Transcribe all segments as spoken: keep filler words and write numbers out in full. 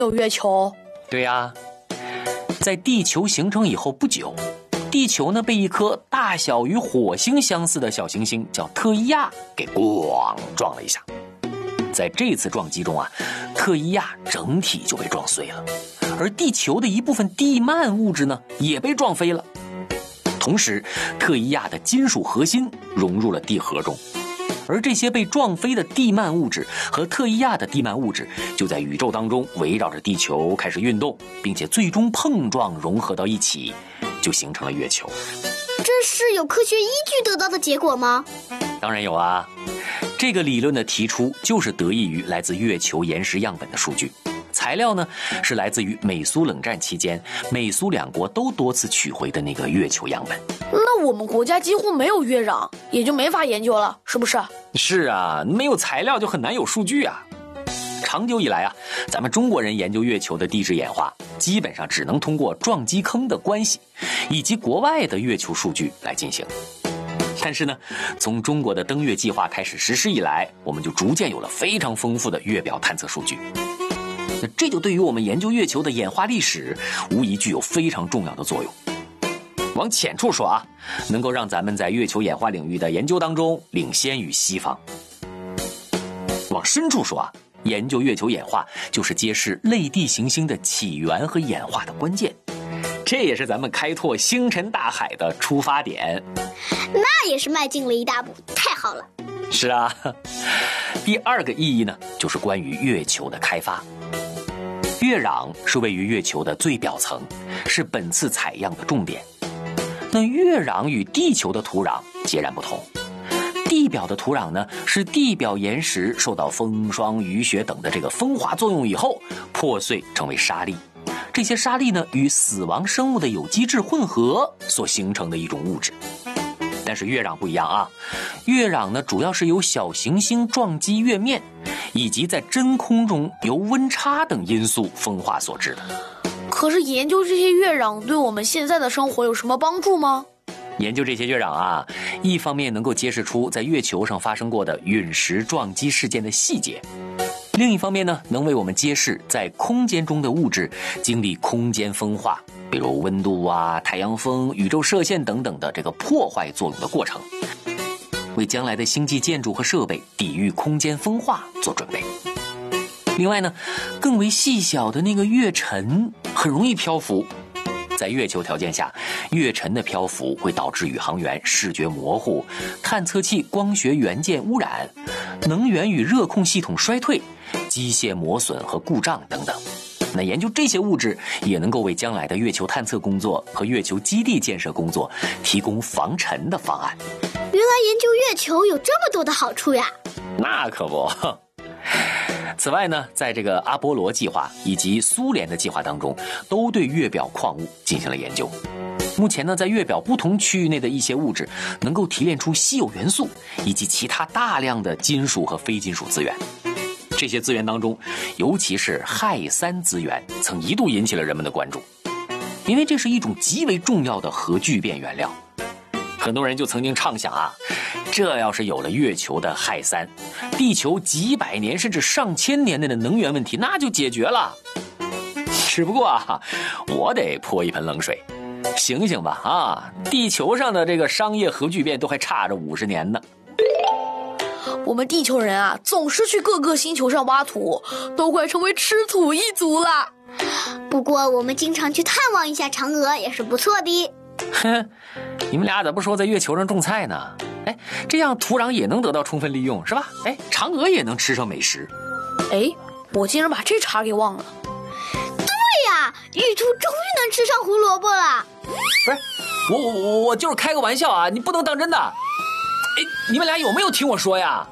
有月球？ 对呀，在地球形成以后不久，地球呢被一颗大小与火星相似的小行星叫特伊亚给咣撞了一下。在这次撞击中啊，特伊亚整体就被撞碎了，而地球的一部分地幔物质呢也被撞飞了。同时，特伊亚的金属核心融入了地核中，而这些被撞飞的地幔物质和特伊亚的地幔物质就在宇宙当中围绕着地球开始运动，并且最终碰撞融合到一起，就形成了月球。 这是有科学依据得到的结果吗？ 当然有啊，这个理论的提出就是得益于来自月球岩石样本的数据。材料呢是来自于美苏冷战期间美苏两国都多次取回的那个月球样本。 那我们国家几乎没有月壤，也就没法研究了，是不是？ 是啊，没有材料就很难有数据啊。长久以来啊，咱们中国人研究月球的地质演化，基本上只能通过撞击坑的关系以及国外的月球数据来进行。但是呢，从中国的登月计划开始实施以来，我们就逐渐有了非常丰富的月表探测数据。那这就对于我们研究月球的演化历史，无疑具有非常重要的作用。往浅处说啊，能够让咱们在月球演化领域的研究当中领先于西方。往深处说啊，研究月球演化就是揭示类地行星的起源和演化的关键，这也是咱们开拓星辰大海的出发点。 那也是迈进了一大步，太好了。 是啊，第二个意义呢，就是关于月球的开发。月壤是位于月球的最表层，是本次采样的重点。那月壤与地球的土壤截然不同。地表的土壤呢，是地表岩石受到风霜雨雪等的这个风化作用以后破碎成为沙粒，这些沙粒呢与死亡生物的有机质混合所形成的一种物质。但是月壤不一样啊，月壤呢主要是由小行星撞击月面，以及在真空中由温差等因素风化所致的。 可是研究这些月壤对我们现在的生活有什么帮助吗？ 研究这些月壤啊，一方面能够揭示出在月球上发生过的陨石撞击事件的细节，另一方面呢，能为我们揭示在空间中的物质经历空间风化，比如温度啊、太阳风、宇宙射线等等的这个破坏作用的过程，为将来的星际建筑和设备抵御空间风化做准备。另外呢，更为细小的那个月尘很容易漂浮，在月球条件下，月尘的漂浮会导致宇航员视觉模糊、探测器光学元件污染、能源与热控系统衰退、机械磨损和故障等等。那研究这些物质也能够为将来的月球探测工作和月球基地建设工作提供防尘的方案。 原来研究月球有这么多的好处呀！ 那可不。此外呢，在这个阿波罗计划以及苏联的计划当中，都对月表矿物进行了研究。目前呢，在月表不同区域内的一些物质能够提炼出稀有元素以及其他大量的金属和非金属资源。这些资源当中，尤其是氦三资源曾一度引起了人们的关注，因为这是一种极为重要的核聚变原料。很多人就曾经畅想啊，这要是有了月球的氦三，地球几百年甚至上千年内的能源问题那就解决了。只不过啊，我得泼一盆冷水，醒醒吧啊！地球上的这个商业核聚变都还差着五十年呢。 我们地球人啊，总是去各个星球上挖土，都快成为吃土一族了。 不过我们经常去探望一下嫦娥也是不错的。 哼，你们俩咋不说在月球上种菜呢？哎，这样土壤也能得到充分利用，是吧？哎，嫦娥也能吃上美食。 哎，我竟然把这茬给忘了。 对呀，玉兔终于能吃上胡萝卜了。 不是，我我我我就是开个玩笑啊，你不能当真的。哎，你们俩有没有听我说呀？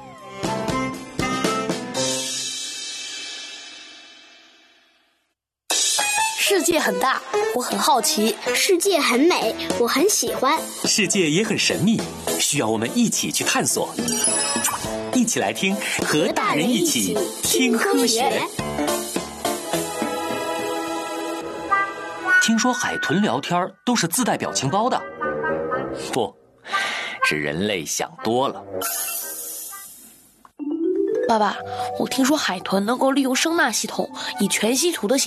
世界很大，我很好奇； 世界很美，我很喜欢； 世界也很神秘，需要我们一起去探索。一起来听，和大人一起听科学。听说海豚聊天都是自带表情包的，不是人类想多了。 爸爸，我听说海豚能够利用声呐系统，以全息图的形